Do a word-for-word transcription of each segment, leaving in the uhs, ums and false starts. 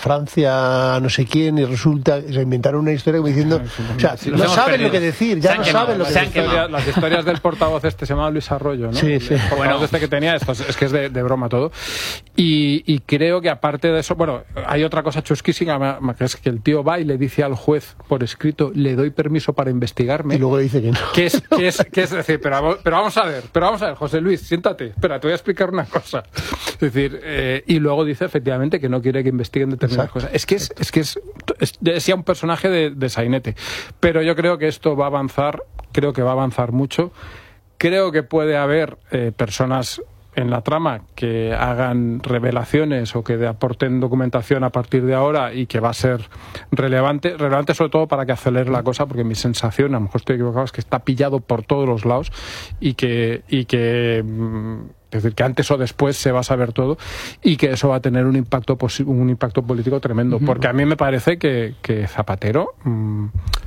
Francia no sé quién y resulta se inventaron una historia como diciendo, o sea, sí, no saben lo que decir, ya no saben lo que decir. Historia, las historias del portavoz este se llama Luis Arroyo, ¿no? Sí, sí. El portavoz bueno. este que tenía, esto es que es de, de broma todo. Y, y creo que aparte de eso, bueno, hay otra cosa chusquísima, que es que el tío va y le dice al juez por escrito, le doy permiso para investigarme. Y luego le dice que no. Que es, que es, que es decir, pero, pero vamos a ver, pero vamos a ver, José Luis, siéntate, espera, te voy a explicar una cosa. Es decir, eh, y luego dice efectivamente que no quiere que investiguen determinadas Exacto. cosas. Es que es, es que es, es, es ya un personaje de, de sainete. Pero yo creo que esto va a avanzar, creo que va a avanzar mucho. Creo que puede haber eh, personas en la trama que hagan revelaciones o que aporten documentación a partir de ahora y que va a ser relevante, relevante sobre todo para que acelere la cosa, porque mi sensación, a lo mejor estoy equivocado, es que está pillado por todos los lados y que, y que es decir, que antes o después se va a saber todo y que eso va a tener un impacto un impacto político tremendo, uh-huh. porque a mí me parece que, que Zapatero mmm,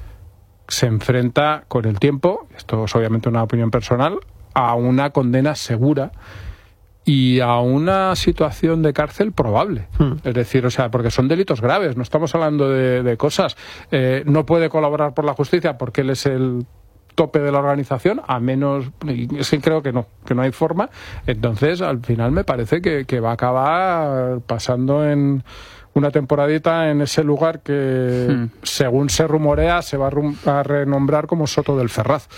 se enfrenta con el tiempo, esto es obviamente una opinión personal, a una condena segura y a una situación de cárcel probable. Hmm. Es decir, o sea, porque son delitos graves, no estamos hablando de, de cosas. Eh, no puede colaborar por la justicia porque él es el tope de la organización, a menos, y es que creo que no, que no hay forma. Entonces, al final me parece que, que va a acabar pasando en una temporadita en ese lugar que, hmm. según se rumorea, se va a, rum- a renombrar como Soto del Ferraz.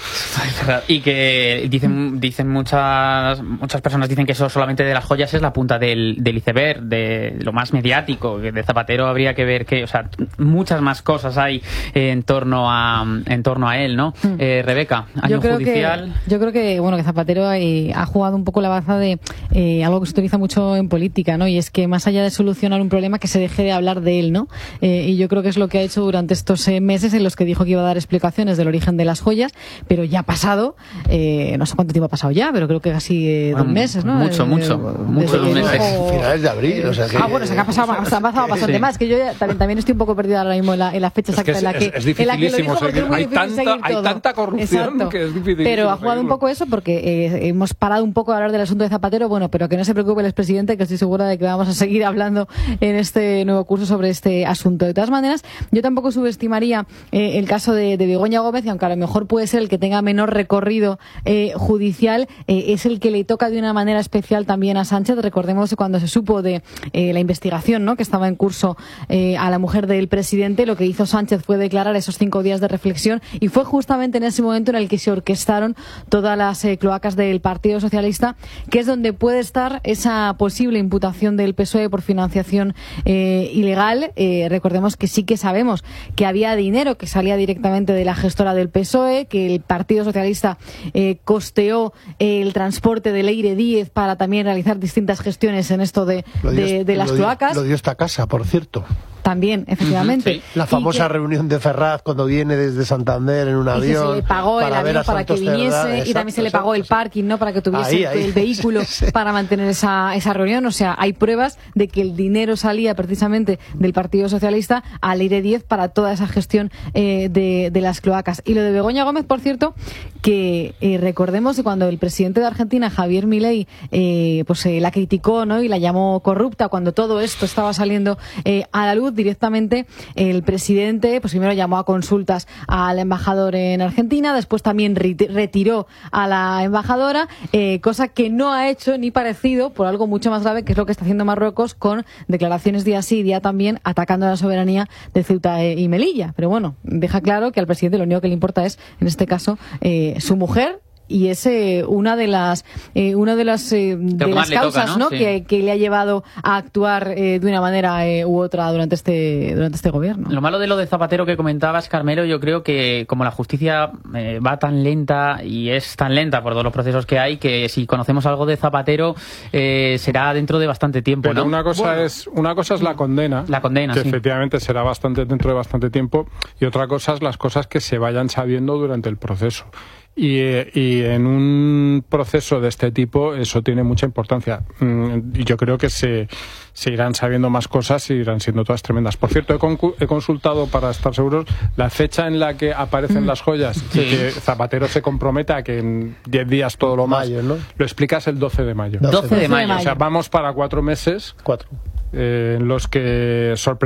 Y que dicen dicen muchas muchas personas dicen que eso solamente de las joyas es la punta del, del iceberg, de lo más mediático, que de Zapatero habría que ver que, o sea, muchas más cosas hay en torno a en torno a él, ¿no? Hmm. Eh, Rebeca, año yo creo judicial. Que, yo creo que bueno que Zapatero eh, ha jugado un poco la baza de eh, algo que se utiliza mucho en política, ¿no? Y es que más allá de solucionar un problema, que se deje de hablar de él, ¿no? Eh, y yo creo que es lo que ha hecho durante estos eh, meses en los que dijo que iba a dar explicaciones del origen de las joyas, pero ya ha pasado, eh, no sé cuánto tiempo ha pasado ya, pero creo que casi eh, dos meses, ¿no? Mucho, eh, mucho, eh, muchos meses. Dijo, finales de abril, o sea que... Ah, bueno, se ha pasado, se ha pasado bastante sí. más, que yo ya, también, también estoy un poco perdida ahora mismo en la, en la fecha exacta es que es, en la que, es, es en la que lo dijo, o sea, porque es muy hay, difícil tanta, seguir hay todo. tanta corrupción Exacto. que es difícil. Pero ha jugado seguirlo. un poco eso porque eh, hemos parado un poco a hablar del asunto de Zapatero, bueno, pero que no se preocupe el expresidente, que estoy segura de que vamos a seguir hablando en este nuevo curso sobre este asunto. De todas maneras, yo tampoco subestimaría eh, el caso de, de Begoña Gómez, y aunque a lo mejor puede ser el que tenga menor recorrido eh, judicial, eh, es el que le toca de una manera especial también a Sánchez. Recordemos cuando se supo de eh, la investigación, ¿no?, que estaba en curso eh, a la mujer del presidente, lo que hizo Sánchez fue declarar esos cinco días de reflexión, y fue justamente en ese momento en el que se orquestaron todas las eh, cloacas del Partido Socialista, que es donde puede estar esa posible imputación del P S O E por financiación eh, ilegal. Eh, recordemos que sí que sabemos que había dinero que salía directamente de la gestora del P S O E, que el Partido Socialista eh, costeó eh, el transporte del Eire diez para también realizar distintas gestiones en esto de, dio, de, de las lo cloacas. Dio, lo dio esta casa, por cierto. También, efectivamente. Uh-huh, sí. La famosa que, reunión de Ferraz cuando viene desde Santander en un avión. Y se le pagó el avión para que viniese, Cerdá, exacto, y también se le pagó exacto, el parking, ¿no?, para que tuviese ahí, ahí. el vehículo sí. para mantener esa, esa reunión. O sea, hay pruebas de que el dinero salía precisamente del Partido Socialista al Eire diez para toda esa gestión eh, de, de las cloacas. Y lo de Begoña Gómez, por cierto, que eh, recordemos que cuando el presidente de Argentina, Javier Milei, eh, pues eh, la criticó, ¿no?, y la llamó corrupta cuando todo esto estaba saliendo eh, a la luz directamente, el presidente pues primero llamó a consultas al embajador en Argentina, después también retiró a la embajadora, eh, cosa que no ha hecho ni parecido por algo mucho más grave, que es lo que está haciendo Marruecos, con declaraciones día sí día también atacando a la soberanía de Ceuta y Melilla. Pero bueno, deja claro que al presidente lo único que le importa es, en este caso, eh, su mujer. Y es eh, una de las eh, una de las eh, de las causas, toca, ¿no? ¿no? Sí. Que, que le ha llevado a actuar eh, de una manera eh, u otra durante este durante este gobierno. Lo malo de lo de Zapatero que comentabas, Carmelo, yo creo que como la justicia eh, va tan lenta y es tan lenta por todos los procesos que hay, que si conocemos algo de Zapatero eh, será dentro de bastante tiempo, Pero ¿no? una cosa bueno. es una cosa es la condena, la condena, que sí. efectivamente será bastante dentro de bastante tiempo, y otra cosa es las cosas que se vayan sabiendo durante el proceso. Y, y en un proceso de este tipo eso tiene mucha importancia. Y yo creo que se, se irán sabiendo más cosas y irán siendo todas tremendas. Por cierto, he, concu- he consultado para estar seguros la fecha en la que aparecen mm. las joyas sí. y que Zapatero se compromete a que en diez días todo lo más mayo, ¿no? Lo explicas el doce de mayo. doce de mayo. O sea, vamos para cuatro meses Cuatro. Eh, en los que sorprendemos